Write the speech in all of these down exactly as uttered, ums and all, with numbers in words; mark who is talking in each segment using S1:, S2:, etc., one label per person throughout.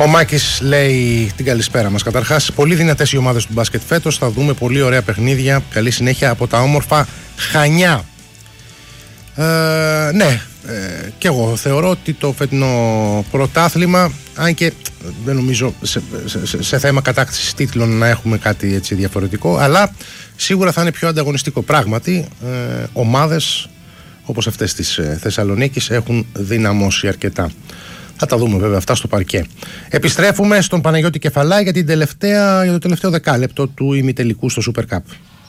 S1: Ο Μάκης λέει την καλησπέρα μας. Καταρχάς, πολύ δυνατές οι ομάδες του μπάσκετ φέτος. Θα δούμε πολύ ωραία παιχνίδια. Καλή συνέχεια από τα όμορφα Χανιά. Ε, ναι, ε, και εγώ θεωρώ ότι το φετινό πρωτάθλημα, αν και δεν νομίζω σε, σε, σε θέμα κατάκτησης τίτλων να έχουμε κάτι έτσι διαφορετικό, αλλά σίγουρα θα είναι πιο ανταγωνιστικό. Πράγματι, ε, ομάδες όπως αυτές της Θεσσαλονίκης έχουν δυναμώσει αρκετά. Θα τα δούμε βέβαια αυτά στο παρκέ. Επιστρέφουμε στον Παναγιώτη Κεφαλά για, την τελευταία, για το τελευταίο δεκάλεπτο του ημιτελικού στο Super Cup.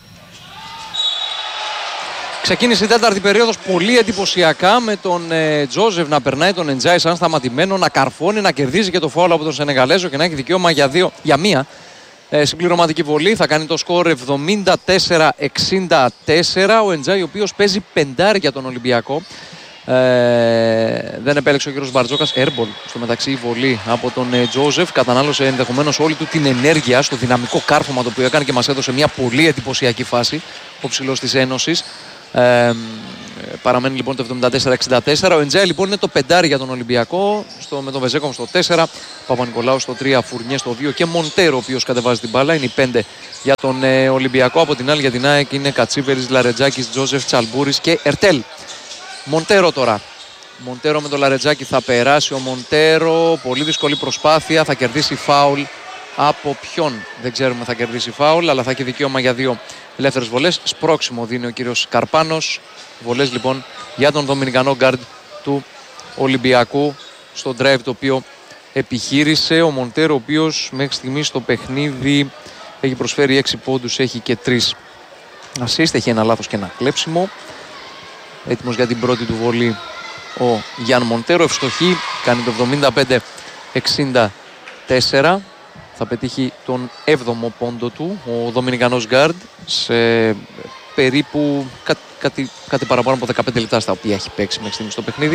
S2: Ξεκίνησε η τέταρτη περίοδος πολύ εντυπωσιακά, με τον ε, Τζόζεφ να περνάει τον Εντζάι σαν σταματημένο, να καρφώνει, να κερδίζει και το φάουλ από τον Σενεγαλέζο και να έχει δικαίωμα για, δύο, για μία ε, συμπληρωματική βολή. Θα κάνει το σκορ εβδομήντα τέσσερα εξήντα τέσσερα. Ο Εντζάι, ο οποίος παίζει πεντάρι για τον Ολυμπιακό. Ε, δεν επέλεξε ο κ. Μπαρτζόκας. Έρμπολ στο μεταξύ η βολή από τον ε, Τζόζεφ. Κατανάλωσε ενδεχομένως όλη του την ενέργεια στο δυναμικό κάρφωμα το οποίο έκανε και μας έδωσε μια πολύ εντυπωσιακή φάση ο ψηλός της Ένωσης. Ε, παραμένει λοιπόν το εβδομήντα τέσσερα εξήντα τέσσερα. Ο Εντζάι λοιπόν είναι το πεντάρι για τον Ολυμπιακό, στο, με τον Βεζέκομ στο τέσσερα, Παπα-Νικολάου στο τρία, Φουρνιέ στο δύο και Μοντέρο, ο οποίος κατεβάζει την μπάλα. Είναι οι πέντε για τον ε, Ολυμπιακό. Από την άλλη για την ΑΕΚ είναι Κατσίβερης, Λαρετζάκης, Τζόζεφ, Τσαλμπούρης και Ερτέλ. Μοντέρο τώρα. Μοντέρο με τον Λαρετζάκη, θα περάσει ο Μοντέρο. Πολύ δύσκολη προσπάθεια. Θα κερδίσει φάουλ. Από ποιον δεν ξέρουμε, θα κερδίσει φάουλ, αλλά θα έχει δικαίωμα για δύο ελεύθερες βολές. Σπρώξιμο δίνει ο κύριος Καρπάνος. Βολές λοιπόν για τον Δομινικανό γκάρντ του Ολυμπιακού στο drive το οποίο επιχείρησε. Ο Μοντέρο, ο οποίος μέχρι στιγμής στο παιχνίδι έχει προσφέρει έξι πόντους, έχει και τρεις ασίστ, έχει ένα λάθος και ένα κλέψιμο. Έτοιμος για την πρώτη του βολή ο Γιάν Μοντέρο. Ευστοχή, κάνει το εβδομήντα πέντε εξήντα τέσσερα. Θα πετύχει τον έβδομο πόντο του ο Δομινικανός γκάρντ σε περίπου κάτι, κάτι, κάτι παραπάνω από δεκαπέντε λεπτά στα οποία έχει παίξει μέχρι στιγμή στο παιχνίδι.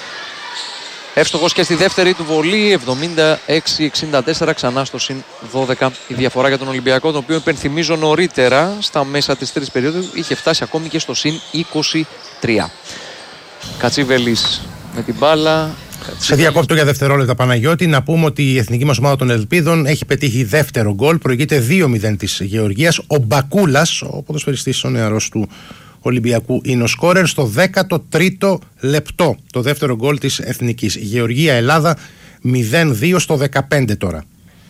S2: Εύστοχος και στη δεύτερη του βολή, εβδομήντα έξι εξήντα τέσσερα, ξανά στο συν δώδεκα η διαφορά για τον Ολυμπιακό, τον οποίο υπενθυμίζω νωρίτερα στα μέσα της τρίτης περίοδου είχε φτάσει ακόμη και στο συν είκοσι τρία. Κατσίβελης με την μπάλα.
S1: Σε διακόπτω για δευτερόλεπτα, Παναγιώτη, να πούμε ότι η εθνική μας ομάδα των Ελπίδων έχει πετύχει δεύτερο γκολ. Προηγείται δύο μηδέν της Γεωργίας. Ο Μπακούλας, ο ποδοσφαιριστής ο νεαρός του Ολυμπιακού, είναι ο σκόρερ στο δέκατο τρίτο λεπτό. Το δεύτερο γκολ της εθνικής. Γεωργία-Ελλάδα μηδέν δύο στο δεκαπέντε τώρα.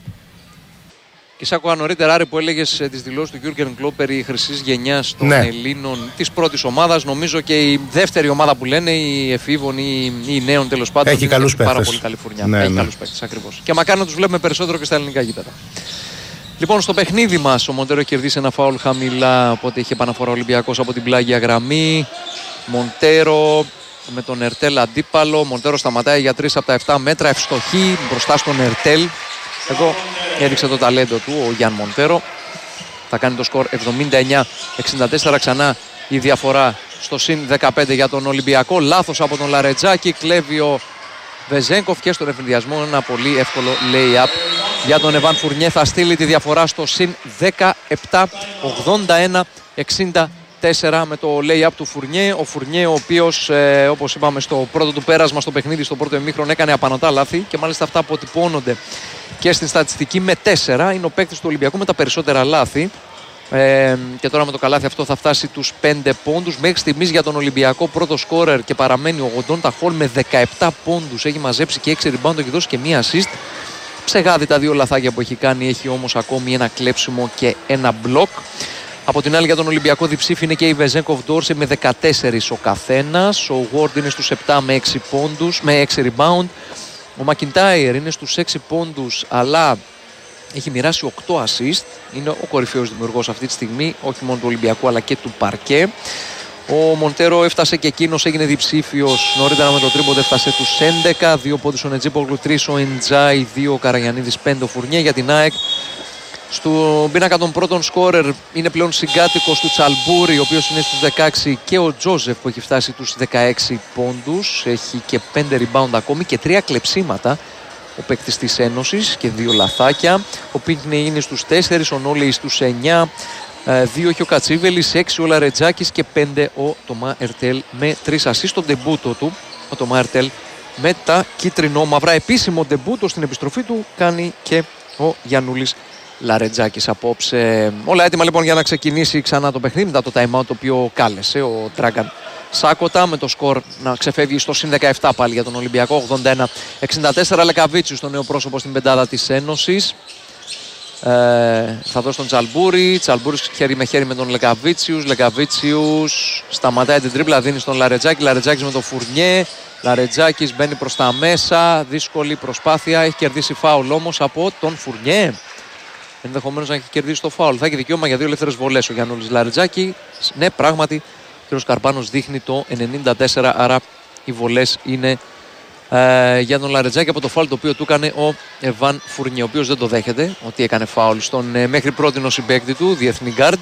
S2: Και σ' άκουγα νωρίτερα, Άρη, που έλεγες τις δηλώσεις του Γιούργεν Κλοπ περί χρυσής γενιάς των
S1: ναι.
S2: Ελλήνων της πρώτης ομάδας. Νομίζω και η δεύτερη ομάδα που λένε, η εφήβων ή η νέων τέλος πάντων,
S1: έχει καλούς παίκτες.
S2: Πάρα πολύ καλή φουρνιά.
S1: Ναι,
S2: έχει
S1: ναι.
S2: καλούς παίκτες, ακριβώς. Και μακάρι να τους βλέπουμε περισσότερο και στα ελληνικά γήπεδα. Λοιπόν, στο παιχνίδι μας ο Μοντέρο έχει κερδίσει ένα φάουλ χαμηλά, οπότε είχε επαναφορά ο Ολυμπιακός από την πλάγια γραμμή. Μοντέρο με τον Ερτέλ αντίπαλο. Μοντέρο σταματάει για τρία από τα επτά μέτρα. Ευστοχή μπροστά στον Ερτέλ. Εδώ έδειξε το ταλέντο του ο Γιάν Μοντέρο. Θα κάνει το σκορ εβδομήντα εννιά εξήντα τέσσερα. Ξανά η διαφορά στο συν δεκαπέντε για τον Ολυμπιακό. Λάθος από τον Λαρετζάκη. Κλέβει ο Βεζέγκοφ και στον εφηδιασμό ένα πολύ εύκολο lay-up για τον Εβάν Φουρνιέ. Θα στείλει τη διαφορά στο συν δεκαεπτά ογδόντα ένα εξήντα τέσσερα με το lay-up του Φουρνιέ. Ο Φουρνιέ, ο οποίος ε, όπως είπαμε στο πρώτο του πέρασμα στο παιχνίδι, στο πρώτο ημίχρονο, έκανε απανωτά λάθη και μάλιστα αυτά αποτυπώνονται και στην στατιστική με τέσσερα. Είναι ο παίκτης του Ολυμπιακού με τα περισσότερα λάθη. Ε, και τώρα με το καλάθι αυτό θα φτάσει τους πέντε πόντους. Μέχρι στιγμής για τον Ολυμπιακό πρώτο σκόρερ και παραμένει ο Γοντόντα Χολ με δεκαεπτά πόντους. Έχει μαζέψει και έξι rebound, έχει δώσει και μία assist. Ψεγάδι τα δύο λαθάκια που έχει κάνει, έχει όμως ακόμη ένα κλέψιμο και ένα μπλοκ. Από την άλλη για τον Ολυμπιακό διψήφι είναι και η Βεζέγκοφ Ντόρσε με δεκατέσσερα ο καθένας. Ο Ward είναι στους επτά με έξι πόντους, με έξι rebound. Ο Μακιντάιρ είναι στους έξι πόντους, αλλά έχει μοιράσει οκτώ assist. Είναι ο κορυφαίος δημιουργός αυτή τη στιγμή, όχι μόνο του Ολυμπιακού αλλά και του παρκέ. Ο Μοντέρο έφτασε και εκείνος, έγινε διψήφιος νωρίτερα με το τρίποντο, έφτασε τους έντεκα. Δύο πόντους ο Νετζίπογλου, τρεις ο Εντζάι, δύο ο Καραγιαννίδης, πέντε ο Φουρνιέ. Για την ΑΕΚ στον πίνακα των πρώτων σκόρερ είναι πλέον συγκάτοικος του Τσαλμπούρη, ο οποίος είναι στους δεκαέξι, και ο Τζόζεφ που έχει φτάσει τους δεκαέξι πόντους. Έχει και πέντε rebound ακόμη και τρία κλεψίματα ο παίκτης της Ένωσης και δύο λαθάκια. Ο Πίνκνεϊ είναι στους τέσσερα, ο Νόλεϊ στους εννιά. Δύο έχει ο Κατσίβελης, έξι ο Λαρετζάκης και πέντε ο Τομά Ερτέλ με τρεις ασίστ. Στον ντεμπούτο του ο Τομά Ερτέλ με τα κίτρινο-μαυρά. Επίσημο ντεμπούτο στην επιστροφή του κάνει και ο Γιαννούλης Λαρετζάκης απόψε. Όλα έτοιμα λοιπόν για να ξεκινήσει ξανά το παιχνίδι μετά το time out το οποίο κάλεσε ο Ντράγκαν Σάκοτα, με το σκορ να ξεφεύγει στο συν δεκαεπτά πάλι για τον Ολυμπιακό. ογδόντα ένα εξήντα τέσσερα. Λεκαβίτσιους, το νέο πρόσωπο στην πεντάδα της Ένωσης. Ε, θα δώσει τον Τσαλμπούρη. Τσαλμπούρης χέρι με χέρι με τον Λεκαβίτσιους. Λεκαβίτσιους σταματάει την τρίπλα, δίνει στον Λαρετζάκη. Λαρετζάκης με τον Φουρνιέ. Λαρετζάκης μπαίνει προς τα μέσα. Δύσκολη προσπάθεια. Έχει κερδίσει φάουλ όμως από τον Φουρνιέ. Ενδεχομένως να έχει κερδίσει το φάουλ. Θα έχει δικαίωμα για δύο ελεύθερες βολές ο Γιαννούλης Λαρετζάκη. Ναι, πράγματι ο κ. Καρπάνος δείχνει το ενενήντα τέσσερα. Άρα οι βολές είναι ε, για τον Λαρετζάκη από το φάουλ το οποίο του έκανε ο Εβάν Φουρνιέ, ο οποίος δεν το δέχεται ότι έκανε φάουλ στον ε, μέχρι πρότινο συμπαίκτη του, διεθνή γκάρντ.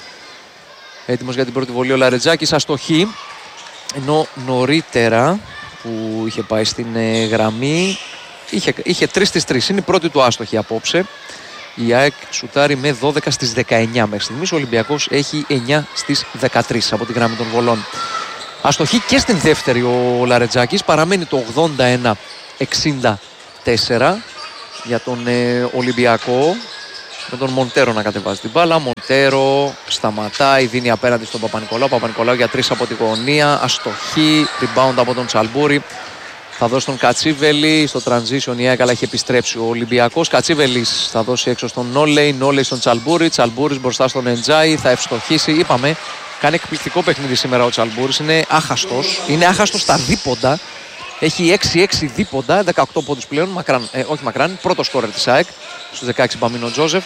S2: Έτοιμος για την πρώτη βολή ο Λαρετζάκης, αστοχή. Ενώ νωρίτερα που είχε πάει στην ε, γραμμή είχε, είχε τρεις στις τρεις. Είναι η πρώτη του άστοχη απόψε. Η ΑΕΚ σουτάρει με δώδεκα στις δεκαεννιά μέχρι στιγμής. Ο Ολυμπιακός έχει εννιά στις δεκατρείς από τη γραμμή των βολών. Αστοχή και στην δεύτερη ο Λαρετζάκης. Παραμένει το ογδόντα ένα εξήντα τέσσερα για τον ε, Ολυμπιακό. Με τον Μοντέρο να κατεβάζει την μπάλα. Μοντέρο σταματάει, δίνει απέναντι στον Παπα-Νικολάου. Παπα-Νικολάου για τρεις από τη γωνία. Αστοχή, rebound από τον Τσαλμπούρη. Θα δώσει τον Κατσίβελη στο transition, η ΑΕΚ, αλλά έχει επιστρέψει ο Ολυμπιακός. Κατσίβελης θα δώσει έξω στον Νόλεϊ, Νόλεϊ στον Τσαλμπούρη, Τσαλμπούρης μπροστά στον Εντζάι, θα ευστοχίσει. Είπαμε, κάνει εκπληκτικό παιχνίδι σήμερα ο Τσαλμπούρης, είναι άχαστος, είναι άχαστος στα δίποντα. Έχει έξι έξι δίποντα, δεκαοκτώ πόντους πλέον, μακράν, ε, όχι μακράν, πρώτο σκόρερ της ΑΕΚ, στους δεκαέξι Μπαμίνο Τζόζεφ.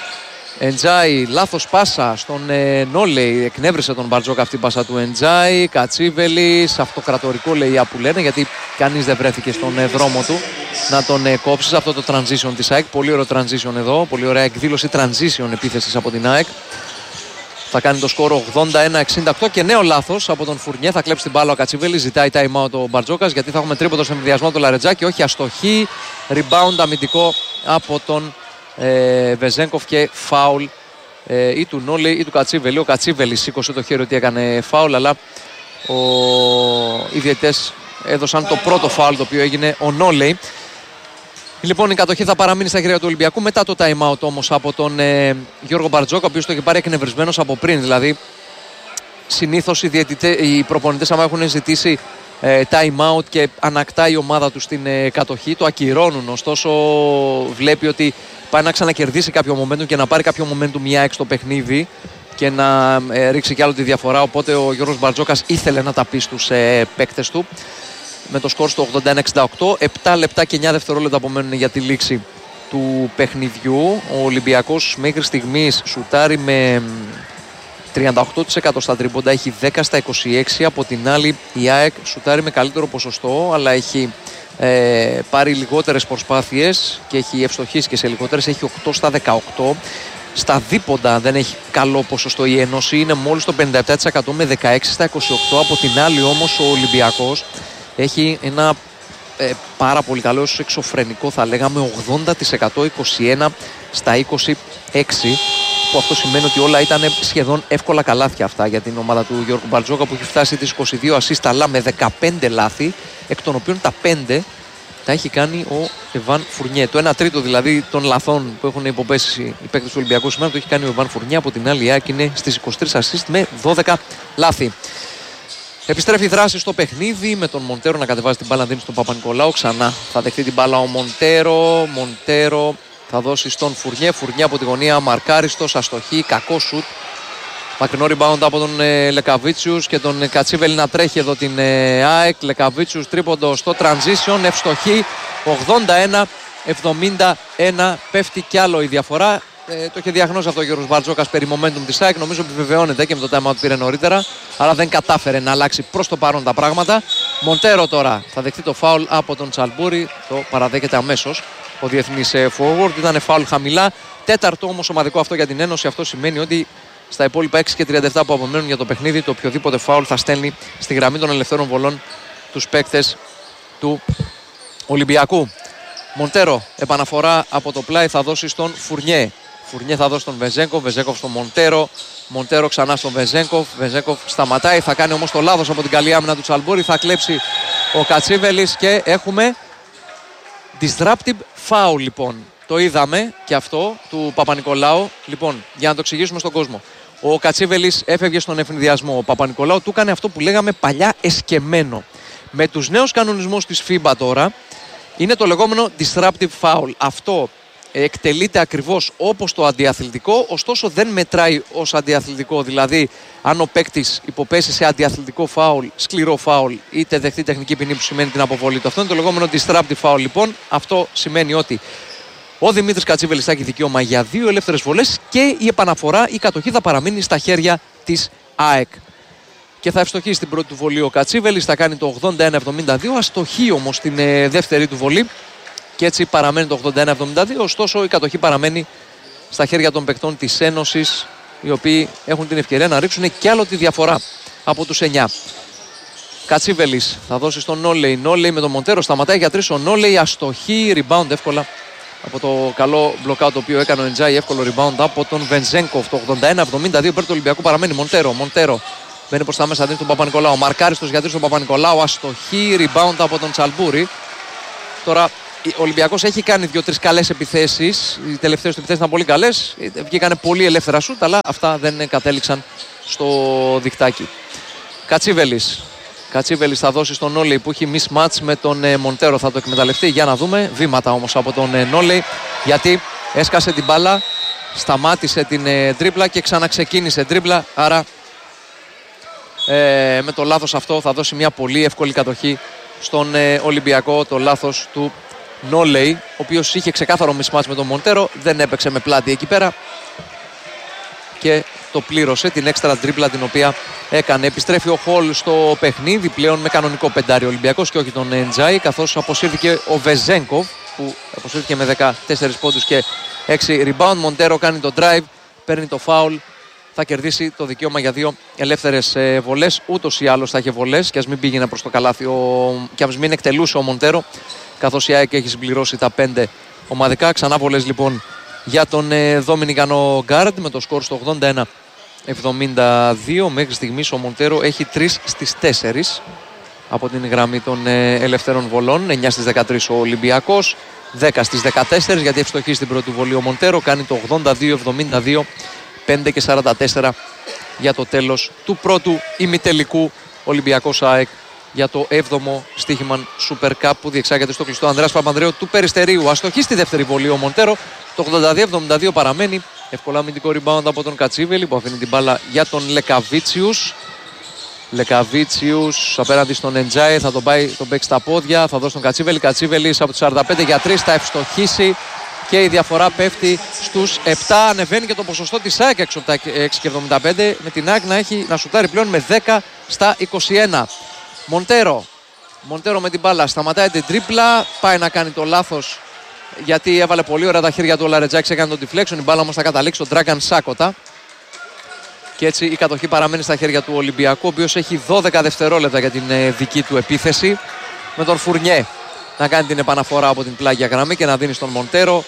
S2: Εντζάι, λάθος πάσα στον ε, Νόλεϊ, εκνεύρισε τον Μπαρτζόκα αυτή η πάσα του Εντζάι. Κατσίβελης, αυτοκρατορικό λέει που λένε, γιατί κανείς δεν βρέθηκε στον ε, δρόμο του να τον ε, κόψει σε αυτό το transition της ΑΕΚ. Πολύ ωραίο transition εδώ, πολύ ωραία εκδήλωση transition επίθεσης από την ΑΕΚ. Θα κάνει το σκόρο ογδόντα ένα εξήντα οκτώ και νέο λάθος από τον Φουρνιέ. Θα κλέψει την μπάλα ο Κατσίβελης, ζητάει time out ο Μπαρτζόκας, γιατί θα έχουμε τρίποντο σε εμβιδιασμό από τον Λαρετζάκη. Όχι, αστοχή, rebound αμυντικό από τον Ε, Βεζένκοφ και φάουλ ε, ή του Νόλεϊ ή του Κατσίβελη. Ο Κατσίβελης σήκωσε το χέρι ότι έκανε φάουλ, αλλά ο... οι διαιτητές έδωσαν το πρώτο φάουλ το οποίο έγινε ο Νόλεϊ. Λοιπόν, η κατοχή θα παραμείνει στα χέρια του Ολυμπιακού μετά το time out όμως από τον ε, Γιώργο Μπαρτζόκα, ο οποίος το είχε πάρει εκνευρισμένος από πριν. Δηλαδή συνήθως οι, διαιτητές, οι προπονητές άμα έχουν ζητήσει ε, time out και ανακτάει η ομάδα του στην ε, κατοχή, το ακυρώνουν. Ωστόσο βλέπει ότι πάει να ξανακερδίσει κάποιο momentum και να πάρει κάποιο momentum μια έξω στο παιχνίδι και να ε, ρίξει κι άλλο τη διαφορά. Οπότε ο Γιώργος Μπαρτζόκας ήθελε να τα πει στους ε, παίκτες του με το σκορ στο ογδόντα ένα εξήντα οκτώ. επτά λεπτά και εννιά δευτερόλεπτα απομένουν για τη λήξη του παιχνιδιού. Ο Ολυμπιακός μέχρι στιγμής σουτάρει με τριάντα οκτώ τοις εκατό στα τρίποντα, έχει δέκα στα είκοσι έξι. Από την άλλη η ΑΕΚ σουτάρει με καλύτερο ποσοστό, αλλά έχει Ε, πάρει λιγότερες προσπάθειες και έχει ευστοχήσει και σε λιγότερες, έχει οκτώ στα δεκαοκτώ. Στα δίποντα δεν έχει καλό ποσοστό η Ένωση, είναι μόλις το πενήντα επτά τοις εκατό με δεκαέξι στα είκοσι οκτώ. Από την άλλη όμως ο Ολυμπιακός έχει ένα ε, πάρα πολύ καλό, εξωφρενικό θα λέγαμε, ογδόντα τοις εκατό, είκοσι ένα στα είκοσι έξι, που αυτό σημαίνει ότι όλα ήταν σχεδόν εύκολα καλάθια αυτά για την ομάδα του Γιώργου Μπαρτζόκα, που έχει φτάσει τις είκοσι δύο ασίστ αλλά με δεκαπέντε λάθη, εκ των οποίων τα πέντε τα έχει κάνει ο Εβάν Φουρνιέ. Το ένα τρίτο δηλαδή των λαθών που έχουν υποπέσει οι παίκτες του Ολυμπιακού σήμερα το έχει κάνει ο Εβάν Φουρνιέ. Από την άλλη η ΑΕΚ είναι στις είκοσι τρεις ασίστ με δώδεκα λάθη. Επιστρέφει η δράση στο παιχνίδι με τον Μοντέρο να κατεβάζει την μπάλα, δίνει στον Παπα-Νικολάου. Ξανά θα δεχτεί την μπάλα ο Μοντέρο. Μοντέρο θα δώσει στον Φουρνιέ. Φουρνιέ από τη γωνία, μαρκάριστος, αστοχή, κακό σουτ. Μακρινό rebound από τον ε, Λεκαβίτσιους και τον ε, Κατσίβελη να τρέχει εδώ την ε, ΑΕΚ. Λεκαβίτσιους τρίποντο στο transition, ευστοχή, ογδόντα ένα εβδομήντα ένα. Πέφτει κι άλλο η διαφορά. Ε, το είχε διαγνώσει αυτό ο Γιώργος Μπαρτζόκας περί momentum της ΑΕΚ. Νομίζω επιβεβαιώνεται και με το time out πήρε νωρίτερα, αλλά δεν κατάφερε να αλλάξει προς το παρόν τα πράγματα. Μοντέρο τώρα θα δεχτεί το foul από τον Τσαλμπούρη. Το παραδέχεται αμέσως ο διεθνής ε, forward. Ήταν foul χαμηλά. Τέταρτο όμως ομαδικό αυτό για την Ένωση. Αυτό σημαίνει ότι στα υπόλοιπα έξι και τριάντα επτά που απομένουν για το παιχνίδι, το οποιοδήποτε φάουλ θα στέλνει στη γραμμή των ελευθέρων βολών τους παίκτες του Ολυμπιακού. Μοντέρο, επαναφορά από το πλάι, θα δώσει στον Φουρνιέ. Φουρνιέ θα δώσει στον Βεζένκοφ, Βεζένκοφ στον Μοντέρο. Μοντέρο ξανά στον Βεζένκοφ. Βεζένκοφ σταματάει, θα κάνει όμως το λάθος από την καλή άμυνα του Τσαλμπούρη. Θα κλέψει ο Κατσίβελης και έχουμε disruptive foul λοιπόν. Το είδαμε και αυτό του Παπα-Νικολάου. Λοιπόν, για να το εξηγήσουμε στον κόσμο. Ο Κατσίβελης έφευγε στον ευνηδιασμό. Ο Παπα-Νικολάου του έκανε αυτό που λέγαμε παλιά εσκεμμένο. Με τους νέους κανονισμούς της φίμπα τώρα είναι το λεγόμενο disruptive foul. Αυτό εκτελείται ακριβώς όπως το αντιαθλητικό, ωστόσο δεν μετράει ως αντιαθλητικό. Δηλαδή, αν ο παίκτης υποπέσει σε αντιαθλητικό φάουλ, σκληρό φάουλ, είτε δεχτεί τεχνική ποινή που σημαίνει την αποβολή του. Αυτό είναι το λεγόμενο disruptive foul. Λοιπόν, αυτό σημαίνει ότι ο Δημήτρης Κατσίβελης θα έχει δικαίωμα για δύο ελεύθερες βολές και η επαναφορά, η κατοχή θα παραμείνει στα χέρια της ΑΕΚ. Και θα ευστοχίσει στην πρώτη του βολή ο Κατσίβελης, θα κάνει το ογδόντα ένα εβδομήντα δύο, αστοχεί όμως την ε, δεύτερη του βολή και έτσι παραμένει το ογδόντα ένα εβδομήντα δύο, ωστόσο η κατοχή παραμένει στα χέρια των παικτών της Ένωσης, οι οποίοι έχουν την ευκαιρία να ρίξουν κι άλλο τη διαφορά από τους εννιά. Κατσίβελης θα δώσει στον Νόλεϊ, Νόλεϊ με τον Μοντέρο, σταματάει για τρεις ο Νόλεϊ, αστοχή, rebound εύκολα από το καλό μπλοκάου το οποίο έκανε ο Εντζάι, εύκολο rebound από τον Βενζένκοφ. Το ογδόντα ένα εβδομήντα δύο, υπέρ του Ολυμπιακού παραμένει Μοντέρο, Μοντέρο μπαίνει προς τα μέσα, δίνει τον Παπα-Νικολάου, μαρκάριστος για τρεις τον Παπα-Νικολάου, αστοχή, rebound από τον Τσαλμπούρη. Τώρα ο Ολυμπιακός έχει κάνει δύο-τρεις καλές επιθέσεις. Οι τελευταίες του επιθέσεις ήταν πολύ καλές. Βγήκανε πολύ ελεύθερα σουτ, αλλά αυτά δεν κατέληξαν στο δικτάκι. Κατσίβελης. Κατσίβελης θα δώσει στον Νόλεϊ που έχει mismatch με τον ε, Μοντέρο. Θα το εκμεταλλευτεί. Για να δούμε. Βήματα όμως από τον ε, Νόλεϊ. Γιατί έσκασε την μπάλα, σταμάτησε την ε, τρίπλα και ξαναξεκίνησε τρίπλα. Άρα ε, με το λάθος αυτό θα δώσει μια πολύ εύκολη κατοχή στον ε, Ολυμπιακό. Το λάθος του Νόλεϊ, ο οποίος είχε ξεκάθαρο mismatch με τον Μοντέρο, δεν έπαιξε με πλάτη εκεί πέρα και το πλήρωσε την έξτρα τρίπλα την οποία έκανε. Επιστρέφει ο Χολ στο παιχνίδι πλέον με κανονικό πεντάρι Ολυμπιακός και όχι τον Εντζάι, καθώς αποσύρθηκε ο Βεζένκοφ που αποσύρθηκε με δεκατέσσερις πόντους και έξι rebound. Μοντέρο κάνει το drive, παίρνει το foul, θα κερδίσει το δικαίωμα για δύο ελεύθερες ε, βολές. Ούτως ή άλλως θα είχε βολές και ας μην πήγαινε προς το καλάθι ο... και ας μην εκτελούσε ο Μοντέρο, καθώς η ΑΕΚ έχει συμπληρώσει τα πέντε ομαδικά. Ξανά βολές λοιπόν για τον ε, Δομινικανό Γκάρντ με το σκορ στο ογδόντα ένα εβδομήντα δύο. Μέχρι στιγμής ο Μοντέρο έχει τρεις στις τέσσερις από την γραμμή των ε, ελευθέρων βολών. εννιά στις δεκατρείς ο Ολυμπιακός, δέκα στις δεκατέσσερις γιατί ευστοχεί στην πρώτη βολή ο Μοντέρο. Κάνει το ογδόντα δύο εβδομήντα δύο, πέντε και σαράντα τέσσερα για το τέλος του πρώτου ημιτελικού. Ολυμπιακός ΑΕΚ για το έβδομο στοίχημα Super Cup που διεξάγεται στο κλειστό Ανδρέας Παπανδρέου του Περιστερίου. Αστοχή στη δεύτερη βολή ο Μοντέρο. Το ογδόντα δύο εβδομήντα δύο παραμένει. Εύκολα αμυντικό rebound από τον Κατσίβελη που αφήνει την μπάλα για τον Λεκαβίτσιους. Λεκαβίτσιους απέναντι στον Εντζάι, θα τον πάει τον παίξει στα πόδια, θα δώσει τον Κατσίβελη. Κατσίβελης από τους σαράντα πέντε για τρεις θα ευστοχίσει και η διαφορά πέφτει στους επτά. Ανεβαίνει και το ποσοστό της ΑΕΚ έξω από τα έξι και εβδομήντα πέντε, με την ΑΕΚ να έχει να σουτάρει πλέον με δέκα στα είκοσι ένα. Μοντέρο. Μοντέρο με την μπάλα σταματάει την τρίπλα, πάει να κάνει το λάθος γιατί έβαλε πολύ ωραία τα χέρια του ο Λαρετζάκης, έκανε τον deflection, η μπάλα όμως θα καταλήξει στον Dragan Σάκοτα και έτσι η κατοχή παραμένει στα χέρια του Ολυμπιακού, ο οποίος έχει δώδεκα δευτερόλεπτα για την ε, δική του επίθεση, με τον Φουρνιέ να κάνει την επαναφορά από την πλάγια γραμμή και να δίνει στον Μοντέρο.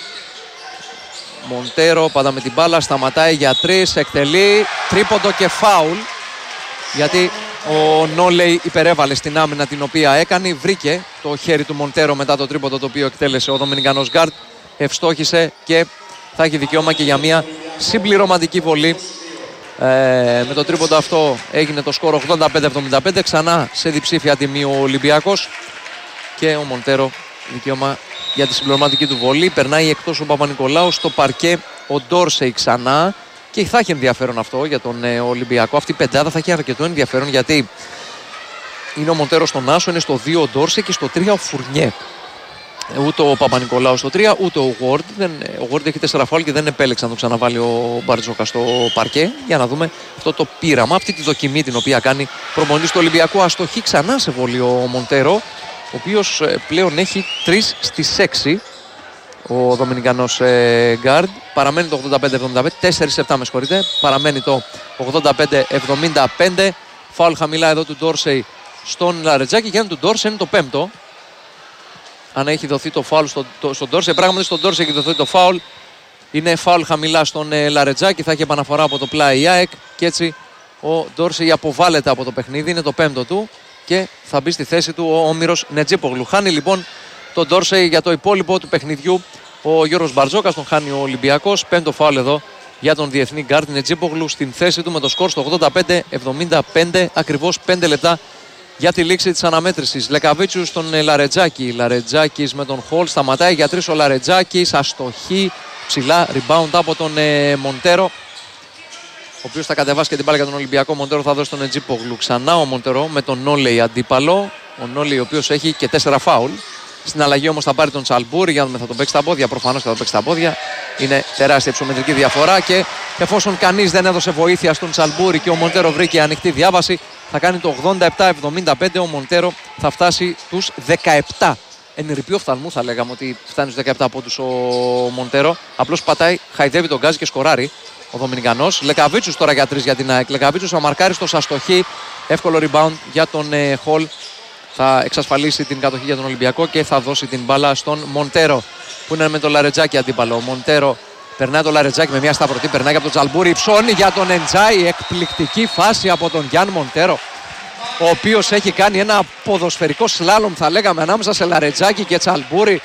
S2: Μοντέρο πάντα με την μπάλα, σταματάει για τρεις, εκτελεί τρίποντο και φάουλ γιατί ο Νόλεϊ υπερέβαλε στην άμυνα την οποία έκανε, βρήκε το χέρι του Μοντέρο μετά το τρίποντο το οποίο εκτέλεσε ο Δομινικανός Γκάρντ, ευστόχησε και θα έχει δικαίωμα και για μια συμπληρωματική βολή. Ε, με το τρίποντο αυτό έγινε το σκορ ογδόντα πέντε εβδομήντα πέντε, ξανά σε διψήφια τιμή ο Ολυμπιακός και ο Μοντέρο δικαίωμα για τη συμπληρωματική του βολή. Περνάει εκτός ο Παπα-Νικολάου, στο παρκέ ο Ντόρσεϊ ξανά. Και θα έχει ενδιαφέρον αυτό για τον ε, Ολυμπιακό. Αυτή η πεντάδα θα έχει αρκετό ενδιαφέρον γιατί είναι ο Μοντέρο στον άσο, είναι στο δύο ο Ντόρσε και στο τρία ο Φουρνιέ. Ούτε ο Παπα-Νικολάου στο τρία, ούτε ο Ward. Δεν, ο Ward έχει τέσσερα φάουλ και δεν επέλεξε να το ξαναβάλει ο Μπαρτζόκα στο παρκέ. Για να δούμε αυτό το πείραμα, αυτή τη δοκιμή την οποία κάνει προπονητής του Ολυμπιακού. Αστοχή ξανά σε βολή ο Μοντέρο, ο οποίος ε, πλέον έχει τρεις στις έξι. Ο Δομινικανός ε, Γκάρντ παραμένει το ογδόντα πέντε εβδομήντα πέντε, τέσσερα επτά με συγχωρείτε, παραμένει το ογδόντα πέντε εβδομήντα πέντε. Φάουλ χαμηλά εδώ του Ντόρσεϊ στον Λαρετζάκη και αν του Ντόρσεϊ είναι το πέμπτο. Αν έχει δοθεί το φάουλ στον στο Ντόρσεϊ, πράγματι στον Ντόρσεϊ έχει δοθεί το φάουλ. Είναι φάουλ χαμηλά στον ε, Λαρετζάκη, θα έχει επαναφορά από το πλάι η ΑΕΚ και έτσι ο Ντόρσεϊ αποβάλλεται από το παιχνίδι, είναι το πέμπτο του. και θα μπει στη θέση του ο Όμηρος Νετζίπογλου. Χάνει λοιπόν τον Ντόρσεϊ για το υπόλοιπο του παιχνιδιού. Ο Γιώργος Μπαρτζόκας τον χάνει ο Ολυμπιακός. Πέμπτο φάουλ εδώ για τον διεθνή γκάρντ Νετζίπογλου στην θέση του με το σκορ στο ογδόντα πέντε εβδομήντα πέντε, ακριβώς πέντε λεπτά για τη λήξη της αναμέτρησης. Λεκαβίτσιους στον Λαρετζάκη. Λαρετζάκης με τον Χολ, σταματάει για τρεις ο Λαρετζάκης, αστοχή, ψηλά, rebound από τον ε, Μοντέρο, ο οποίος θα κατεβάσει και την μπάλα για τον Ολυμπιακό. Μοντέρο θα δώσει τον Νετζίπογλου. Ξανά ο Μοντέρο με τον Νόλεϊ αντίπαλο. Ο Νόλεϊ ο οποίος έχει και τέσσερα φάουλ. Στην αλλαγή όμως θα πάρει τον Τσαλμπούρη, για να δούμε, θα τον παίξει τα πόδια. Προφανώς θα τον παίξει τα πόδια. Είναι τεράστια υψομετρική διαφορά και εφόσον κανείς δεν έδωσε βοήθεια στον Τσαλμπούρη και ο Μοντέρο βρήκε ανοιχτή διάβαση, θα κάνει το ογδόντα επτά εβδομήντα πέντε. Ο Μοντέρο θα φτάσει τους δεκαεπτά. Εν ρηπείο φθαλμού θα λέγαμε ότι φτάνει στους δεκαεπτά πόντους ο Μοντέρο. Απλώς πατάει, χαϊδεύει τον γκάζι και σκοράρει ο Δομινικανός. Λεκαβίτσιους τώρα για τρεις για την ΑΕΚ. Λεκαβίτσιους αμαρκάριστος, αστοχή, εύκολο rebound για τον ε, Χολ. Θα εξασφαλίσει την κατοχή για τον Ολυμπιακό και θα δώσει την μπάλα στον Μοντέρο που είναι με τον Λαρετζάκη αντίπαλο. Ο Μοντέρο περνάει τον Λαρετζάκη με μια σταυρωτή, περνάει από τον Τζαλμπούρη, ψώνει για τον Εντζάι. Εκπληκτική φάση από τον Γιάν Μοντέρο, ο οποίος έχει κάνει ένα ποδοσφαιρικό σλάλομ, θα λέγαμε, ανάμεσα σε Λαρετζάκη και Τσαλμπούρη.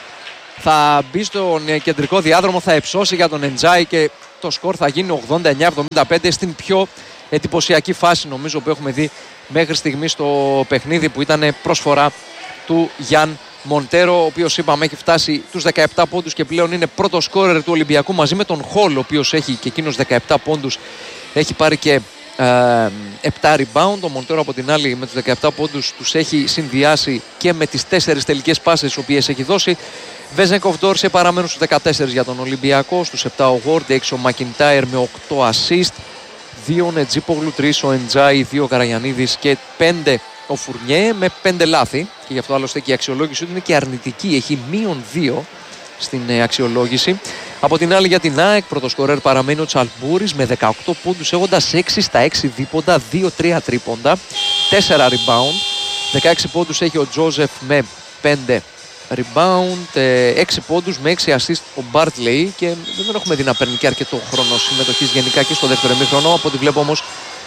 S2: Θα μπει στον κεντρικό διάδρομο, θα υψώσει για τον Εντζάι και το σκορ θα γίνει ογδόντα εννιά εβδομήντα πέντε στην πιο εντυπωσιακή φάση νομίζω που έχουμε δει μέχρι στιγμή στο παιχνίδι, που ήταν προσφορά του Γιάν Μοντέρο, ο οποίος είπαμε έχει φτάσει τους δεκαεπτά πόντους και πλέον είναι πρώτο σκόρερ του Ολυμπιακού μαζί με τον Χολ, ο οποίος έχει και εκείνος δεκαεπτά πόντους, έχει πάρει και ε, επτά rebound. Ο Μοντέρο από την άλλη με τους δεκαεπτά πόντους τους έχει συνδυάσει και με τις τέσσερις τελικές πάσες τις οποίες έχει δώσει. Βέζενκοφ Ντόρσε παραμένουν στους δεκατέσσερα για τον Ολυμπιακό, στους επτά ο Γουόρντ, έξι ο Μακιντάιρ με οκτώ assist, δύο ο Νετζίπογλου, τρεις ο Εντζάι, δύο ο Καραγιαννίδης και πέντε ο Φουρνιέ με πέντε λάθη. Και γι' αυτό άλλωστε και η αξιολόγηση του είναι και αρνητική, έχει μείον δύο στην αξιολόγηση. Από την άλλη για την ΑΕΚ, πρωτοσκορέρ παραμένει ο Τσαλμπούρης με δεκαοκτώ πόντους, έχοντας έξι στα έξι δίποντα, δύο τρία τρίποντα, τέσσερα rebound. δεκαέξι πόντους έχει ο Τζόζεφ με πέντε rebound, έξι πόντους με έξι assist ο Μπάρτλεϊ, και δεν έχουμε δει να παίρνει και αρκετό χρόνο συμμετοχής γενικά και στο δεύτερο ημίχρονο. Από ό,τι βλέπω όμως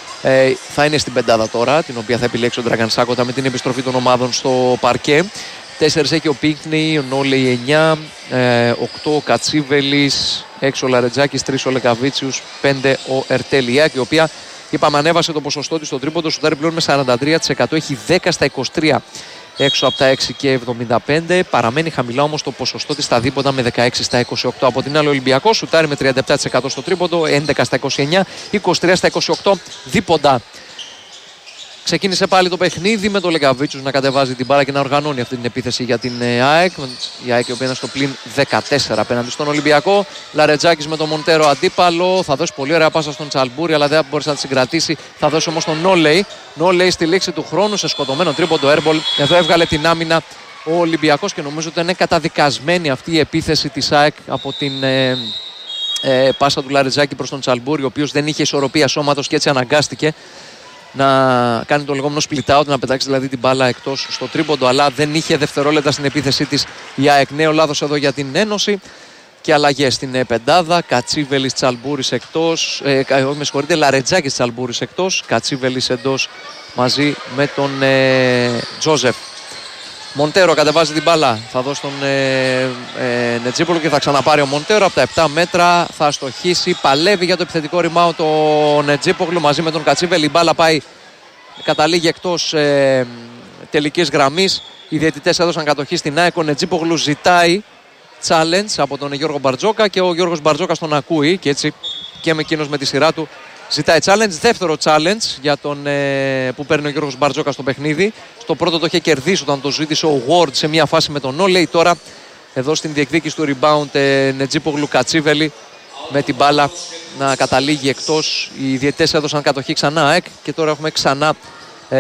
S2: ε, θα είναι στην πεντάδα τώρα, την οποία θα επιλέξει ο Ντραγκαν Σάκοτα με την επιστροφή των ομάδων στο παρκέ. τέσσερα έχει ο Πίνκνεϊ, ο Νόλεϊ εννιά, οκτώ ο Κατσίβελης, έξι ο Λαρετζάκης, τρία ο Λεκαβίτσιους, πέντε ο Ερτέλιάκ, η οποία είπαμε ανέβασε το ποσοστό της στο τρίποντο, σουτάρει πλέον με σαράντα τρία τοις εκατό, έχει δέκα στα είκοσι τρία έξω από τα έξι και εβδομήντα πέντε. Παραμένει χαμηλά όμως το ποσοστό της στα δίποτα με δεκαέξι στα είκοσι οκτώ. Από την άλλη ο Ολυμπιακός σουτάρει με τριάντα επτά τοις εκατό στο τρίποντο, έντεκα στα είκοσι εννιά, είκοσι τρία στα είκοσι οκτώ δίποτα. Ξεκίνησε πάλι το παιχνίδι με το Λεκαβίτσιους να κατεβάζει την μπάλα και να οργανώνει αυτή την επίθεση για την ΑΕΚ. Η ΑΕΚ η οποία είναι στο πλην δεκατέσσερα απέναντι στον Ολυμπιακό. Λαρετζάκης με τον Μοντέρο αντίπαλο. Θα δώσει πολύ ωραία πάσα στον Τσαλμπούρη, αλλά δεν μπορούσε να τη συγκρατήσει. Θα δώσει όμως τον Νόλεϊ. Νόλεϊ στη λήξη του χρόνου σε σκοτωμένο τρίποντο airball. Εδώ έβγαλε την άμυνα ο Ολυμπιακός και νομίζω ότι είναι καταδικασμένη αυτή η επίθεση της ΑΕΚ από την ε, ε, πάσα του Λαρετζάκη προς τον Τσαλμπούρη, ο οποίος δεν είχε ισορροπία σώματος και έτσι αναγκάστηκε να κάνει το λεγόμενο split out, να πετάξει δηλαδή την μπάλα εκτός στο τρίποντο, αλλά δεν είχε δευτερόλεπτα στην επίθεσή της η ΑΕΚ. Νέο λάθος εδώ για την Ένωση και αλλαγές στην πεντάδα. Κατσίβελης, Τσαλμπούρης εκτός, ε, όχι με συγχωρείτε, Λαρετζάκης, Τσαλμπούρης εκτός, Κατσίβελης εντός μαζί με τον ε, Τζόζεφ. Μοντέρο κατεβάζει την μπάλα, θα δώσει τον ε, ε, Νετζίπολο και θα ξαναπάρει ο Μοντέρο από τα επτά μέτρα, θα αστοχίσει, παλεύει για το επιθετικό rebound ο Νετζίπογλου μαζί με τον Κατσίβελη. Η μπάλα πάει, καταλήγει εκτός ε, τελικής γραμμής. Οι διαιτητές έδωσαν κατοχή στην ΑΕΚ. Ο Νετζίπογλου ζητάει challenge από τον Γιώργο Μπαρτζόκα και ο Γιώργος Μπαρτζόκας τον ακούει και έτσι και με εκείνος με τη σειρά του ζητάει challenge. Δεύτερο challenge για τον, ε, που παίρνει ο Γιώργος Μπαρτζόκας στο παιχνίδι. Στο πρώτο το είχε κερδίσει όταν το ζήτησε ο Ward σε μια φάση με τον Νόλεϊ. Τώρα εδώ στην διεκδίκηση του rebound ε, Νετζίπογλου Κατσίβελη με την μπάλα να καταλήγει εκτός. Οι διαιτητές έδωσαν κατοχή ξανά ΑΕΚ και τώρα έχουμε ξανά ε,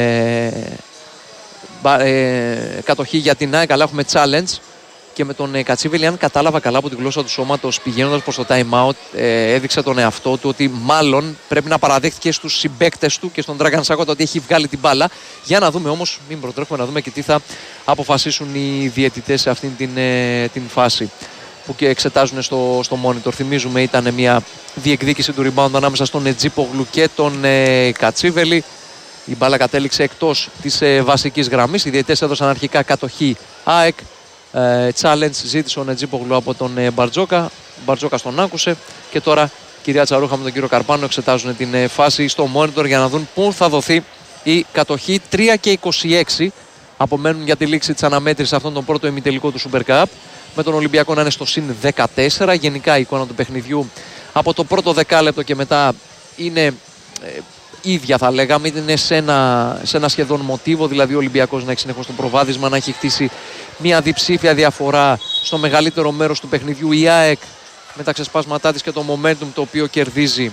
S2: ε, κατοχή για την ΑΕΚ, αλλά έχουμε challenge. Και με τον Κατσίβελη, αν κατάλαβα καλά από τη γλώσσα του σώματος, πηγαίνοντας προς το time out, ε, έδειξε τον εαυτό του ότι μάλλον πρέπει να παραδέχτηκε στους συμπαίκτες του και στον Ντραγκαν Σάκοτα ότι έχει βγάλει την μπάλα. Για να δούμε όμως, μην προτρέχουμε, να δούμε και τι θα αποφασίσουν οι διαιτητές σε αυτήν την, ε, την φάση που και εξετάζουν στο, στο monitor. Θυμίζουμε, ήταν μια διεκδίκηση του rebound ανάμεσα στον Νετζίπογλου και τον ε, Κατσίβελη. Η μπάλα κατέληξε εκτός της ε, βασικής γραμμής. Οι διαιτητές έδωσαν αρχικά κατοχή ΑΕΚ. Ε, challenge ζήτησε ο Νετζίπογλου από τον ε, Μπαρτζόκα. Ο Μπαρτζόκα τον άκουσε και τώρα κυρία Τσαρούχα με τον κύριο Καρπάνο εξετάζουν την ε, φάση στο monitor για να δουν πού θα δοθεί η κατοχή. Τρία και είκοσι έξι απομένουν για τη λήξη της αναμέτρησης αυτόν τον πρώτο ημιτελικό του Super Cup. Με τον Ολυμπιακό να είναι στο συν δεκατέσσερα. Γενικά η εικόνα του παιχνιδιού από το πρώτο δεκάλεπτο και μετά είναι ε, ίδια, θα λέγαμε. Είναι σε ένα, σε ένα σχεδόν μοτίβο. Δηλαδή ο Ολυμπιακός να έχει συνεχώς το προβάδισμα, να έχει χτίσει μια διψήφια διαφορά στο μεγαλύτερο μέρος του παιχνιδιού. Η ΑΕΚ με τα ξεσπάσματά της και το momentum το οποίο κερδίζει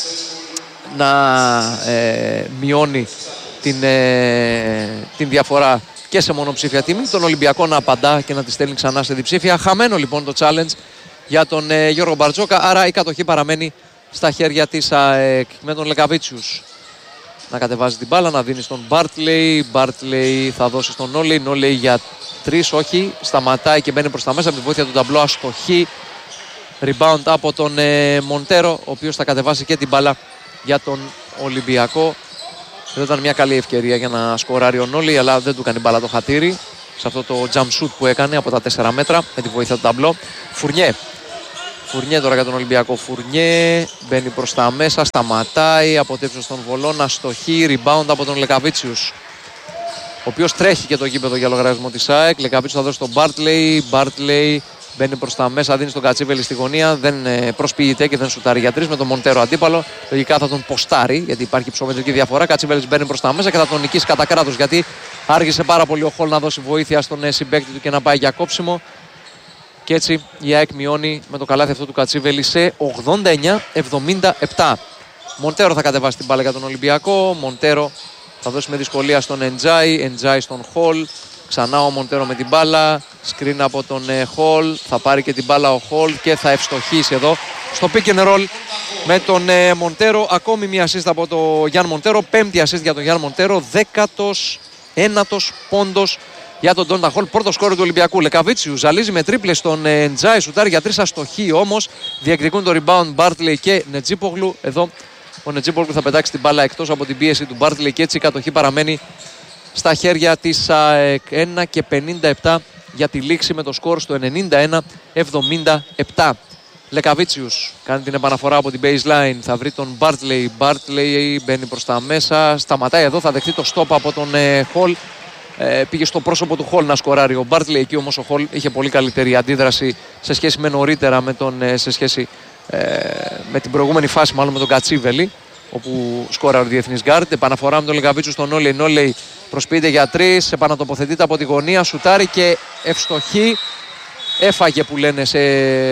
S2: να ε, μειώνει την, ε, την διαφορά και σε μονοψήφια τιμή. Τον Ολυμπιακό να απαντά και να τη στέλνει ξανά σε διψήφια. Χαμένο λοιπόν το challenge για τον ε, Γιώργο Μπαρτζόκα. Άρα η κατοχή παραμένει στα χέρια της ΑΕΚ με τον Λεκαβίτσιους να κατεβάζει την μπάλα, να δίνει στον Μπάρτλεϊ. Μπάρτλεϊ θα δώσει στον Νόλεϊ. Νόλεϊ για τρεις, όχι. Σταματάει και μπαίνει προς τα μέσα από τη βοήθεια του ταμπλό. Αστοχή. Rebound από τον ε, Μοντέρο, ο οποίος θα κατεβάσει και την μπάλα για τον Ολυμπιακό. Δεν ήταν μια καλή ευκαιρία για να σκοράρει ο Νόλεϊ, αλλά δεν του κάνει μπάλα το χατήρι σε αυτό το jump shoot που έκανε από τα τέσσερα μέτρα με τη βοήθεια του ταμπλό. Φουρνιέ. Φουρνιέ τώρα για τον Ολυμπιακό. Φουρνιέ μπαίνει προς τα μέσα, σταματάει, αποτέψει στον Βολώνα, αστοχή, rebound από τον Λεκαβίτσιους, ο οποίος τρέχει και το γήπεδο για λογαριασμό της ΑΕΚ. Λεκαβίτσιους θα δώσει στον Μπάρτλεϊ. Μπάρτλεϊ μπαίνει προς τα μέσα, δίνει στον Κατσίβελη στη γωνία. Δεν προσποιείται και δεν σουτάρει για τρεις με τον Μοντέρο αντίπαλο. Λογικά θα τον ποστάρει γιατί υπάρχει ψωμετρική διαφορά. Κατσίβελης μπαίνει προς τα μέσα και θα τον νικήσει κατά κράτος γιατί άργησε πάρα πολύ ο Χολ να δώσει βοήθεια στον συμπαίκτη του και να πάει για κόψιμο. Και έτσι η ΑΕΚ μειώνει με το καλάθι αυτό του Κατσίβελη σε ογδόντα εννιά εβδομήντα επτά. Μοντέρο θα κατεβάσει την μπάλα για τον Ολυμπιακό. Μοντέρο θα δώσει με δυσκολία στον Εντζάι. Εντζάι στον Χολ. Ξανά ο Μοντέρο με την μπάλα. Σκριν από τον Χολ. Θα πάρει και την μπάλα ο Χολ και θα ευστοχίσει εδώ στο pick and roll με τον ε, Μοντέρο. Ακόμη μια assist από τον Γιάν Μοντέρο. Πέμπτη assist για τον Γιάν Μοντέρο. Δέκατος ένατος πόντος για τον Ντόντα Χολ. Πρώτο σκόρ του Ολυμπιακού. Λεκαβίτσιου ζαλίζει με τρίπλες στον ε, Εντζάι. Σουτάρει για τρεις, αστοχή όμως. Διεκδικούν το rebound Μπάρτλεϊ και Νετζίπογλου. Εδώ ο Νετζίπογλου θα πετάξει την μπάλα εκτός από την πίεση του Μπάρτλεϊ και έτσι η κατοχή παραμένει στα χέρια της ΑΕΚ. ένα και πενήντα επτά για τη λήξη με το σκορ στο ενενήντα ένα εβδομήντα επτά. Λεκαβίτσιους κάνει την επαναφορά από την baseline. Θα βρει τον Μπάρτλεϊ. Μπάρτλεϊ μπαίνει προς τα μέσα. Σταματάει εδώ. Θα δεχτεί το stop από τον Χολ. Ε, πήγε στο πρόσωπο του Χολ να σκοράρει ο Μπάρτλεϊ. Εκεί όμως ο Χολ είχε πολύ καλύτερη αντίδραση σε σχέση με νωρίτερα με τον, σε σχέση ε, με την προηγούμενη φάση, μάλλον με τον Κατσίβελη, όπου σκόραρε ο διεθνής γκάρντ. Επαναφορά με τον Λεκαβίτσιου στον Νόλεϊ. Νόλεϊ προσποιείται για τρεις, επανατοποθετείται από τη γωνία, σουτάρει και ευστοχή. Έφαγε που λένε σε,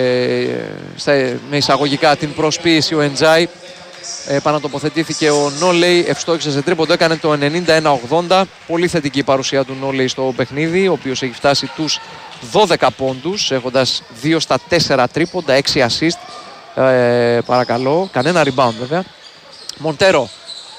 S2: σε, με εισαγωγικά την προσποίηση ο Εντζάι. Επανατοποθετήθηκε ο Νόλεϊ, ευστόχησε σε τρίποντο, έκανε το ενενήντα ένα ογδόντα. Πολύ θετική η παρουσία του Νόλεϊ στο παιχνίδι, ο οποίος έχει φτάσει τους δώδεκα πόντους, έχοντας δύο στα τέσσερα τρίποντα, έξι assist. Ε, παρακαλώ, κανένα rebound βέβαια. Μοντέρο.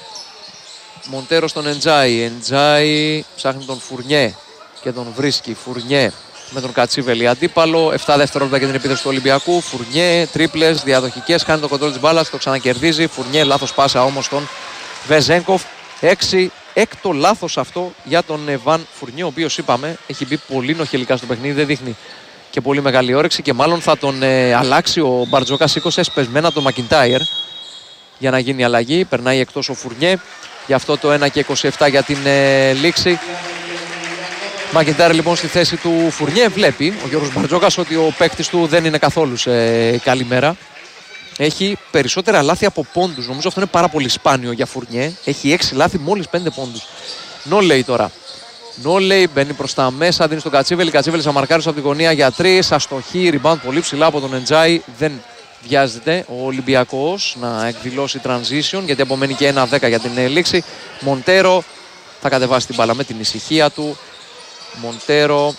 S2: Μοντέρο στον Εντζάι. Εντζάι ψάχνει τον Φουρνιέ και τον βρίσκει. Φουρνιέ με τον Κατσίβελη αντίπαλο. επτά δευτερόλεπτα για την επίθεση του Ολυμπιακού. Φουρνιέ, τρίπλες, διαδοχικές. Χάνει το κοντρόλ της μπάλας, το ξανακερδίζει. Φουρνιέ, λάθος πάσα όμως τον Βεζένκοφ. έξι, έκτο λάθος αυτό για τον Βαν Φουρνιέ, ο οποίος είπαμε έχει μπει πολύ νοχελικά στο παιχνίδι. Δεν δείχνει και πολύ μεγάλη όρεξη και μάλλον θα τον ε, αλλάξει ο Μπαρτζόκα. Σήκωσε σπεσμένα από τον Μακιντάιρ για να γίνει αλλαγή. Περνάει εκτός ο Φουρνιέ. Γι' αυτό το ένα και είκοσι επτά για την ε, λήξη. Μακιντάιρ λοιπόν στη θέση του Φουρνιέ. Βλέπει ο Γιώργος Μπαρτζόκας ότι ο παίκτης του δεν είναι καθόλου σε καλή μέρα. Έχει περισσότερα λάθη από πόντους. Νομίζω αυτό είναι πάρα πολύ σπάνιο για Φουρνιέ. Έχει έξι λάθη, μόλις πέντε πόντους. Νόλεϊ τώρα. Νόλεϊ μπαίνει προς τα μέσα, δίνει στον Κατσίβελη. Κατσίβελη αμαρκάρει από τη γωνία για τρεις. Αστοχή, rebound πολύ ψηλά από τον Εντζάι. Δεν βιάζεται ο Ολυμπιακός να εκδηλώσει transition, γιατί απομένει και ένα δέκα για την λήξη. Μοντέρο θα κατεβάσει την μπάλα με την ησυχία του. Μοντέρο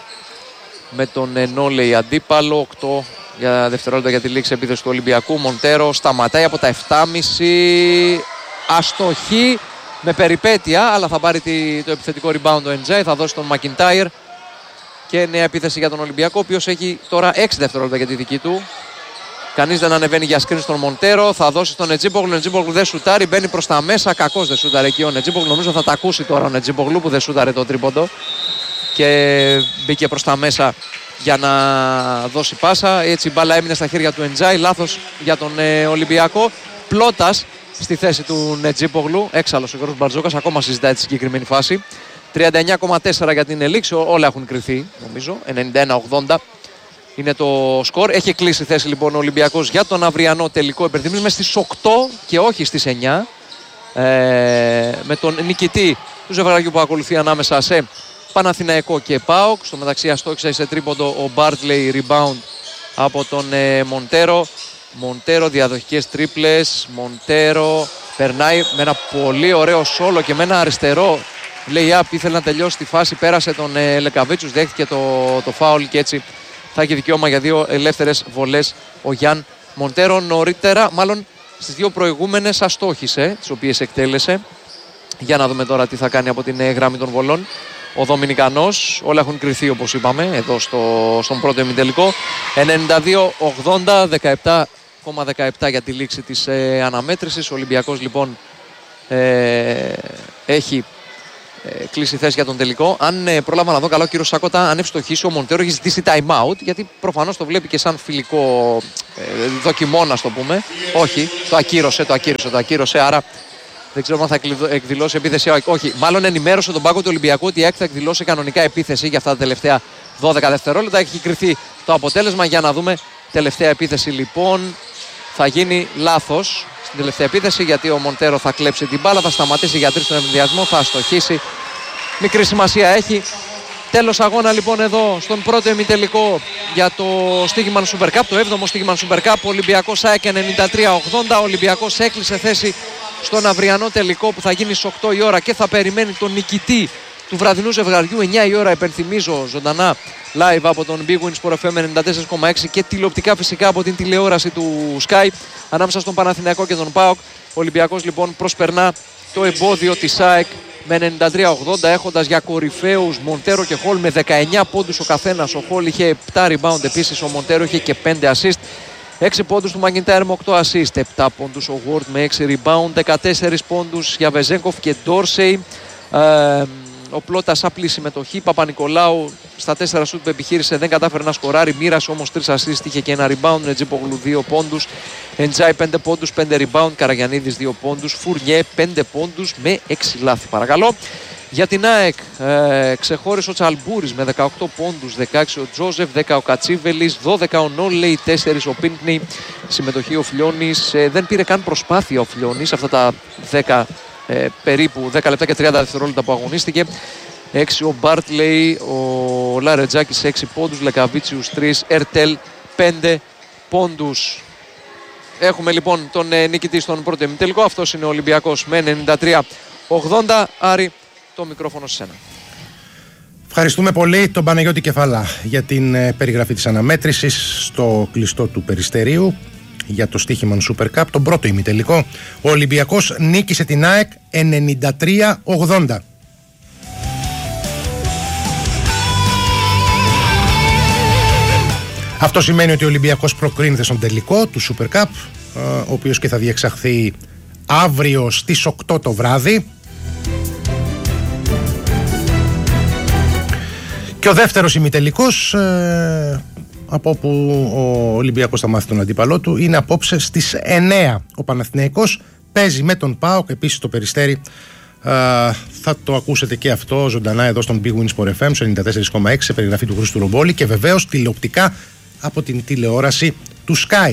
S2: με τον Νόλεϊ αντίπαλο. οκτώ για δευτερόλεπτα για τη λήξη επίθεση του Ολυμπιακού. Μοντέρο σταματάει από τα επτά κόμμα πέντε. Αστοχή με περιπέτεια, αλλά θα πάρει το επιθετικό rebound ο Εντζάι. Θα δώσει τον Μακιντάιρ και νέα επίθεση για τον Ολυμπιακό, ο οποίος έχει τώρα έξι δευτερόλεπτα για τη δική του. Κανείς δεν ανεβαίνει για screen στον Μοντέρο. Θα δώσει στον Νετζίμπογλου. Ο Νετζίμπογλου δεν σουτάρει. Μπαίνει προς τα μέσα. Κακώς δεν σουτάρει εκεί ο Νετζίμπογλου. Νομίζω θα τα ακούσει τώρα ο Νετζίμπογλου που δεν σουτάρει το τρίποντο. Και μπήκε προς τα μέσα για να δώσει πάσα. Έτσι η μπάλα έμεινε στα χέρια του Εντζάι. Λάθος για τον ε, Ολυμπιακό. Πλώτας στη θέση του Νετζίμπογλου. Έξαλλος ο Γιώργος Μπαρτζόκας. Ακόμα συζητάει τη συγκεκριμένη φάση. τριάντα εννιά κόμμα τέσσερα για την Ελίξη. Όλα έχουν κρυθεί νομίζω. ενενήντα ένα ογδόντα είναι το σκορ. Έχει κλείσει θέση λοιπόν ο Ολυμπιακός για τον αυριανό τελικό. Υπενθυμίζουμε στις οκτώ και όχι στις εννιά. Ε, με τον νικητή του ζευγαριού που ακολουθεί ανάμεσα σε Παναθηναϊκό και ΠΑΟΚ. Στο μεταξύ αστόχησε σε τρίποντο ο Μπάρτλεϊ, rebound από τον ε, Μοντέρο. Μοντέρο διαδοχικές τρίπλες. Μοντέρο περνάει με ένα πολύ ωραίο σόλο και με ένα αριστερό λέει απ, ήθελε να τελειώσει τη φάση, πέρασε τον ε, Λεκαβίτσους, δέχτηκε το, το φάουλ και έτσι θα έχει δικαίωμα για δύο ελεύθερες βολές ο Γιάν Μοντέρο. Νωρίτερα, μάλλον στις δύο προηγούμενες αστόχησε, τις οποίες εκτέλεσε. Για να δούμε τώρα τι θα κάνει από την ε, γράμμη των βολών ο Δομινικανός. Όλα έχουν κρυθεί όπως είπαμε εδώ στο, στον πρώτο ημιτελικό. ενενήντα δύο ογδόντα, δεκαεπτά κόμμα δεκαεπτά για τη λήξη της ε, αναμέτρησης. Ο Ολυμπιακός λοιπόν ε, έχει ε, κλείσει θέση για τον τελικό. Αν ε, πρόλαβα να δω καλά ο κύριος Σάκοτα, αν ευστοχίσει ο Μοντέρο έχει ζητήσει time out, γιατί προφανώς το βλέπει και σαν φιλικό ε, δοκιμώνα, το πούμε. Όχι, το ακύρωσε, το ακύρωσε, το ακύρωσε, άρα δεν ξέρω αν θα εκδηλώσει επίθεση. Όχι, μάλλον ενημέρωσε τον πάγκο του Ολυμπιακού ότι η ΑΕΚ θα εκδηλώσει κανονικά επίθεση για αυτά τα τελευταία δώδεκα δευτερόλεπτα. Έχει κρυθεί το αποτέλεσμα. Για να δούμε. Τελευταία επίθεση λοιπόν. Θα γίνει λάθος στην τελευταία επίθεση γιατί ο Μοντέρο θα κλέψει την μπάλα. Θα σταματήσει για τρεις στον εμβολιασμό. Θα αστοχίσει. Μικρή σημασία έχει. Τέλος αγώνα λοιπόν εδώ στον πρώτο ημιτελικό για το Στίγημαν Super Cup. Το έβδομο Στίγημαν Super Cup. Ολυμπιακός ΑΕΚ ενενήντα τρία ογδόντα. Ο Ολυμπιακός έκλεισε θέση στον αυριανό τελικό που θα γίνει στις οκτώ η ώρα και θα περιμένει τον νικητή του βραδινού ζευγαριού εννιά η ώρα. Υπενθυμίζω ζωντανά live από τον Big Win Sport εφ εμ ενενήντα τέσσερα κόμμα έξι και τηλεοπτικά φυσικά από την τηλεόραση του Sky ανάμεσα στον Παναθηναϊκό και τον ΠΑΟΚ. Ο Ολυμπιακός λοιπόν προσπερνά το εμπόδιο της ΑΕΚ με ενενήντα τρία ογδόντα έχοντας για κορυφαίους Μοντέρο και Χολ με δεκαεννιά πόντους ο καθένας. Ο Χολ είχε επτά rebound επίσης, ο Μοντέρο είχε και πέντε assist. έξι πόντους του Μαγνιτάιρ με οκτώ assist, επτά πόντους ο Ward με έξι rebound, δεκατέσσερα πόντους για Βεζέγκοφ και Ντόρσεϊ. Ε, ο Πλώτας απλή συμμετοχή. Παπα-Νικολάου στα τέσσερα σουτ που επιχείρησε δεν κατάφερε να σκοράρει. Μοίρασε όμως τρεις assist, είχε και ένα rebound. Νετζίπογλου δύο πόντους. Εντζάι πέντε πόντους, πέντε rebound. Καραγιανίδης δύο πόντους. Φουρνιέ πέντε πόντους με έξι λάθη. Παρακαλώ. Για την ΑΕΚ ε, ξεχώρισε ο Τσαλμπούρης με δεκαοκτώ πόντους, δεκαέξι ο Τζόζεφ, δέκα ο Κατσίβελης, δώδεκα ο Νόλεϊ, τέσσερα ο Πίνκνι. Συμμετοχή ο Φλιώνης, ε, δεν πήρε καν προσπάθεια ο Φλιώνης αυτά τα δέκα, ε, περίπου δέκα λεπτά και τριάντα δευτερόλεπτα που αγωνίστηκε. έξι ο Μπάρτλεϊ, ο Λαρετζάκης έξι πόντους, Λεκαβίτσιους τρία, Ερτέλ πέντε πόντους. Έχουμε λοιπόν τον ε, νικητή στον πρώτο ημιτελικό, αυτός είναι ο Ολυμπιακός με ενενήντα τρία ογδόντα. Άρη, το μικρόφωνο σε σένα.
S1: Ευχαριστούμε πολύ τον Παναγιώτη Κεφαλά για την ε, περιγραφή της αναμέτρησης στο κλειστό του Περιστερίου για το Στοίχημαν Super Cup, τον πρώτο ημιτελικό. Ο Ολυμπιακός νίκησε την ΑΕΚ ενενήντα τρία ογδόντα. Αυτό σημαίνει ότι ο Ολυμπιακός προκρίνεται στον τελικό του Super Cup, ο οποίος και θα διεξαχθεί αύριο στις οκτώ το βράδυ. Και ο δεύτερος ημιτελικός, ε, από όπου ο Ολυμπιακός θα μάθει τον αντίπαλό του, είναι απόψε στις εννέα. Ο Παναθηναϊκός παίζει με τον ΠΑΟΚ, επίσης στο Περιστέρι. Ε, θα το ακούσετε και αυτό ζωντανά εδώ στον Big Win Sport εφ εμ, στο ενενήντα τέσσερα κόμμα έξι, σε περιγραφή του Χρήστου Ρομπόλη και βεβαίως τηλεοπτικά από την τηλεόραση του Sky.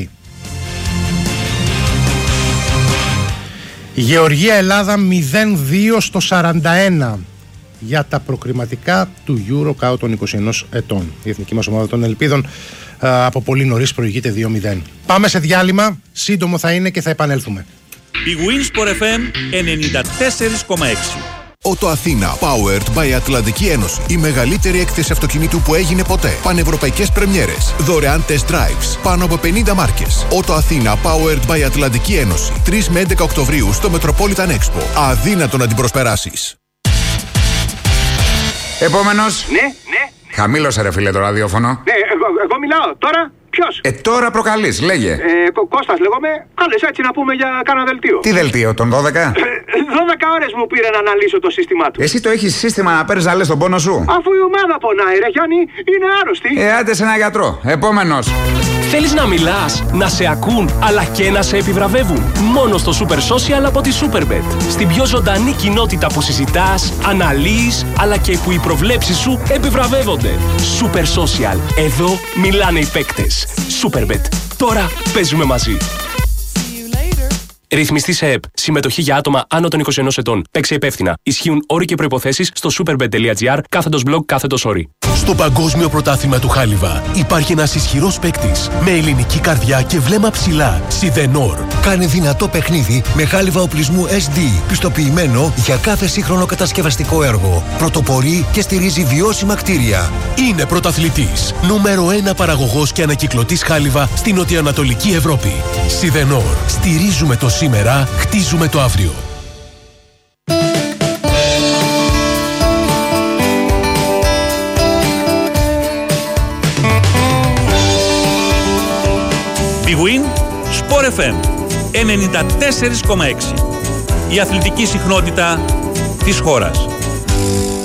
S1: Γεωργία Ελλάδα μηδέν δύο στο σαράντα ένα για τα προκριματικά του EuroCout των είκοσι ενός ετών. Η εθνική μας ομάδα των Ελπίδων α, από πολύ νωρίς προηγείται δύο μηδέν. Πάμε σε διάλειμμα, σύντομο θα είναι και θα επανέλθουμε.
S3: Big Win Sport εφ εμ ενενήντα τέσσερα κόμμα έξι.
S4: Ότο Αθήνα, powered by Ατλαντική Ένωση. Η μεγαλύτερη έκθεση αυτοκινήτου που έγινε ποτέ. Πανευρωπαϊκές πρεμιέρες. Δωρεάν test drives. Πάνω από πενήντα μάρκες. Ότο Αθήνα, powered by Ατλαντική Ένωση. τρεις με έντεκα Οκτωβρίου στο Metropolitan Expo. Αδύνατο να την προσπεράσεις.
S5: Επόμενος.
S6: Ναι, ναι.
S5: Χαμήλωσε ρε φίλε το ραδιόφωνο.
S6: Ναι, εγώ, εγώ μιλάω. Τώρα
S5: Ποιος?
S6: Ε, τώρα προκαλείς, λέγε.
S5: Ε, Κω- Κώστας λέγομαι. Κάλες έτσι να πούμε για κάνα δελτίο.
S6: Τι δελτίο, των δώδεκα?
S5: δώδεκα ώρες μου πήρε να αναλύσω το σύστημά του.
S6: Εσύ το έχεις σύστημα να παίρνεις να λες τον πόνο σου?
S5: Αφού η ομάδα πονάει, ρε Γιάννη, είναι άρρωστη.
S6: Ε, άντε σε ένα γιατρό. Επόμενος.
S7: Θέλεις να μιλάς, να σε ακούν, αλλά και να σε επιβραβεύουν? Μόνο στο Super Social από τη Superbet. Στην πιο ζωντανή κοινότητα που συζητάς, αναλύεις, αλλά και που οι προβλέψεις σου επιβραβεύονται. Super Social. Εδώ μιλάνε οι παίκτες. Superbet. Τώρα παίζουμε μαζί. Ρυθμιστή σε ΕΠ. Συμμετοχή για άτομα άνω των είκοσι ενός ετών. Παίξε υπεύθυνα. Ισχύουν όροι και προϋποθέσεις στο superbet.gr κάθετος blog κάθετος όροι.
S8: Στο Παγκόσμιο Πρωτάθλημα του Χάλιβα υπάρχει ένας ισχυρός παίκτης με ελληνική καρδιά και βλέμμα ψηλά. Σιδενόρ.
S9: Κάνει δυνατό παιχνίδι με χάλιβα οπλισμού ες ντι, πιστοποιημένο για κάθε σύγχρονο κατασκευαστικό έργο. Πρωτοπορεί και στηρίζει βιώσιμα κτίρια.
S8: Είναι πρωταθλητής. Νούμερο ένα παραγωγός και ανακυκλωτής χάλιβα στην νοτιοανατολική Ευρώπη. Σιδενόρ. Στηρίζουμε το σήμερα, χτίζουμε το αύριο.
S3: Big Win, Sport εφ εμ ενενήντα τέσσερα κόμμα έξι. Η αθλητική συχνότητα της χώρας.